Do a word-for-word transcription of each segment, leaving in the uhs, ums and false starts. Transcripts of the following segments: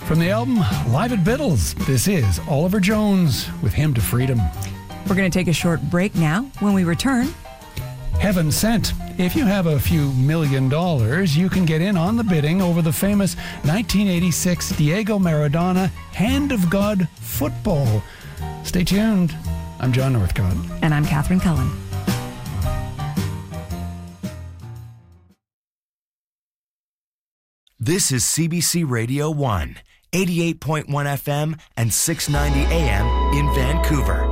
From the album Live at Biddles, this is Oliver Jones with Hymn to Freedom. We're going to take a short break now. When we return, Heaven Sent. If you have a few million dollars, you can get in on the bidding over the famous nineteen eighty-six Diego Maradona Hand of God football. Stay tuned. I'm John Northcott. And I'm Catherine Cullen. This is C B C Radio one, eighty-eight point one F M and six ninety A M in Vancouver.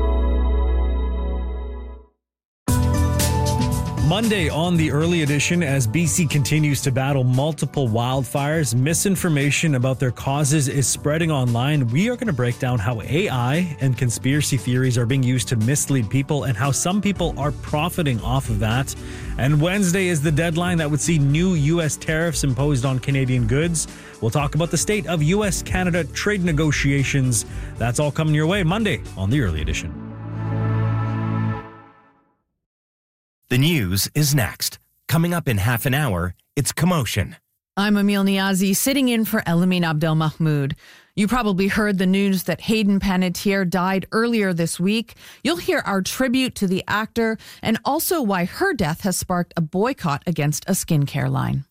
Monday on the early edition, as B C continues to battle multiple wildfires, misinformation about their causes is spreading online. We are going to break down how A I and conspiracy theories are being used to mislead people and how some people are profiting off of that. And Wednesday is the deadline that would see new U S tariffs imposed on Canadian goods. We'll talk about the state of U S Canada trade negotiations. That's all coming your way Monday on the early edition. The news is next. Coming up in half an hour, it's Commotion. I'm Emil Niazi, sitting in for Elamin Abdelmahmoud. You probably heard the news that Hayden Panettiere died earlier this week. You'll hear our tribute to the actor and also why her death has sparked a boycott against a skincare line.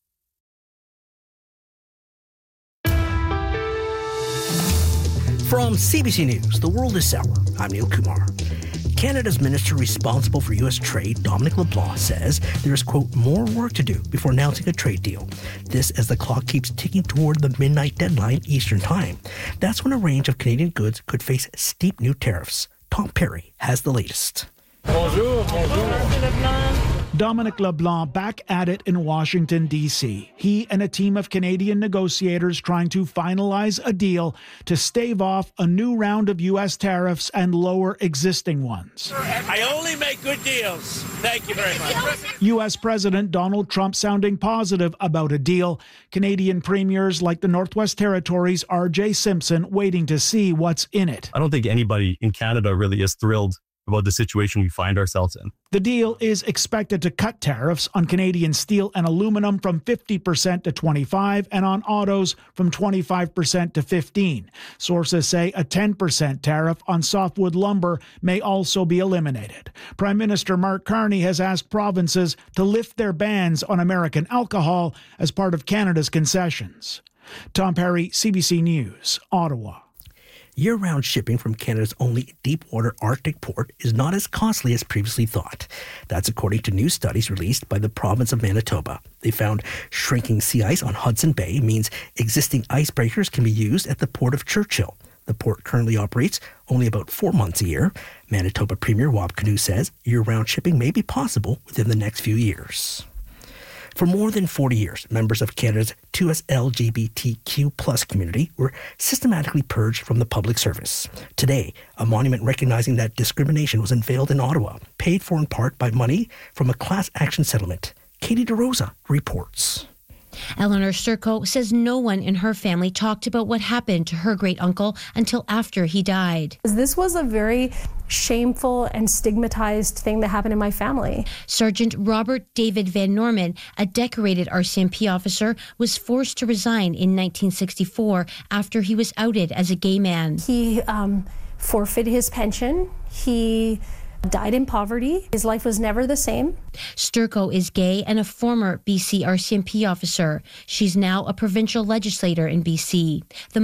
From C B C News, The World is Sour, I'm Neil Kumar. Canada's minister responsible for U S trade, Dominic LeBlanc, says there is, quote, more work to do before announcing a trade deal. This as the clock keeps ticking toward the midnight deadline Eastern Time. That's when a range of Canadian goods could face steep new tariffs. Tom Perry has the latest. Bonjour, bonjour. Dominic LeBlanc back at it in Washington, D C. He and a team of Canadian negotiators trying to finalize a deal to stave off a new round of U S tariffs and lower existing ones. I only make good deals. Thank you very much. U S President Donald Trump sounding positive about a deal. Canadian premiers like the Northwest Territories' R J Simpson waiting to see what's in it. I don't think anybody in Canada really is thrilled about the situation we find ourselves in. The deal is expected to cut tariffs on Canadian steel and aluminum from fifty percent to twenty-five and on autos from twenty-five percent to fifteen. Sources say a ten percent tariff on softwood lumber may also be eliminated. Prime Minister Mark Carney has asked provinces to lift their bans on American alcohol as part of Canada's concessions. Tom Perry, C B C News, Ottawa. Year-round shipping from Canada's only deep-water Arctic port is not as costly as previously thought. That's according to new studies released by the province of Manitoba. They found shrinking sea ice on Hudson Bay means existing icebreakers can be used at the port of Churchill. The port currently operates only about four months a year. Manitoba Premier Wab Kinew says year-round shipping may be possible within the next few years. For more than forty years, members of Canada's two S L G B T Q plus community were systematically purged from the public service. Today, a monument recognizing that discrimination was unveiled in Ottawa, paid for in part by money from a class action settlement. Katie DeRosa reports. Eleanor Sturco says no one in her family talked about what happened to her great-uncle until after he died. This was a very shameful and stigmatized thing that happened in my family. Sergeant Robert David Van Norman, a decorated R C M P officer, was forced to resign in nineteen sixty-four after he was outed as a gay man. He um, forfeited his pension. He died in poverty. His life was never the same. Sturco is gay and a former B C R C M P officer. She's now a provincial legislator in B C. The